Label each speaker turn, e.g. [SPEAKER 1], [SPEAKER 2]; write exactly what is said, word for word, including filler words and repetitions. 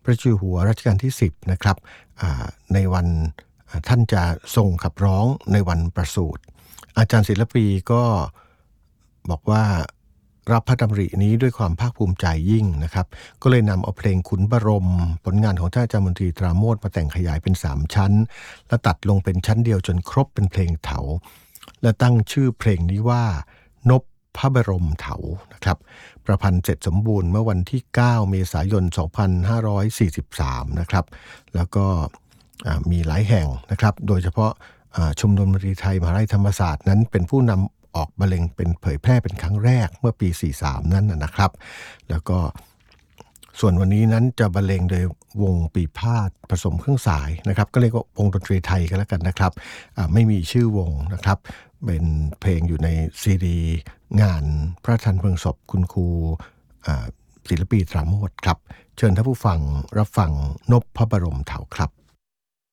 [SPEAKER 1] พระเจ้าอยู่หัวรัชกาลที่สิบนะครับในวันท่านจะทรงขับร้องในวันประสูติอาจารย์ศิลปีก็บอกว่ารับพระดำรินี้ด้วยความภาคภูมิใจยิ่งนะครับก็เลยนำเอาเพลงขุนบรมผลงานของท่านอาจารย์มนตรีตราโมชมาแต่งขยายเป็นสามชั้นและตัดลงเป็นชั้นเดียวจนครบเป็นเพลงเถาและตั้งชื่อเพลงนี้ว่านพพระบรมเถานะครับประพันธ์เสร็จสมบูรณ์เมื่อวันที่เก้าเมษายนสองพันห้าร้อยสี่สิบสามนะครับแล้วก็มีหลายแห่งนะครับโดยเฉพาะชมรมดนตรีไทยมหาวิทยาลัยธรรมศาสตร์นั้นเป็นผู้นำออกบรรเลงเป็นเผยแพร่เป็นครั้งแรกเมื่อปีสี่สิบสามนั้นนะครับแล้วก็ส่วนวันนี้นั้นจะบรรเลงโดยวงปีพาทย์ผสมเครื่องสายนะครับก็เรียกว่าวงดนตรีไทยกันแล้วกันนะครับไม่มีชื่อวงนะครับเป็นเพลงอยู่ในซีดีงานพระราชทานเพลิงศพคุณครูศิลปีตราโมชครับเชิญท่านผู้ฟังรับฟังนพพระบรมเถาครับ